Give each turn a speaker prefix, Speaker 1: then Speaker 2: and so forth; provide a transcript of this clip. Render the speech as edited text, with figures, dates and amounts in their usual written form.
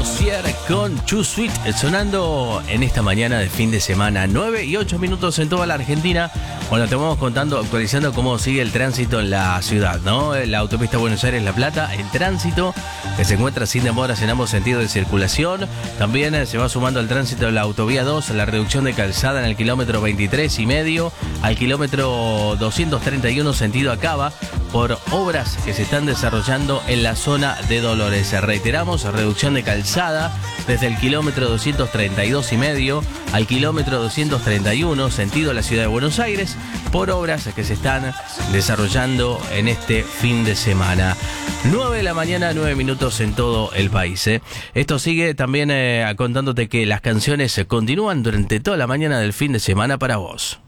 Speaker 1: Rosier con Too Sweet sonando en esta mañana de fin de semana. 9:08 en toda la Argentina. Bueno, te vamos contando, actualizando cómo sigue el tránsito en la ciudad, ¿no? La autopista Buenos Aires-La Plata, el tránsito que se encuentra sin demoras en ambos sentidos de circulación. También se va sumando el tránsito de la autovía 2, la reducción de calzada en el kilómetro 23,5 al kilómetro 231 sentido Acaba, por obras que se están desarrollando en la zona de Dolores. Reiteramos, reducción de calzada desde el kilómetro 232,5 al kilómetro 231 sentido la ciudad de Buenos Aires, por obras que se están desarrollando en este fin de semana. 9 de la mañana, 9 minutos en todo el país. Esto sigue también contándote que las canciones continúan durante toda la mañana del fin de semana para vos.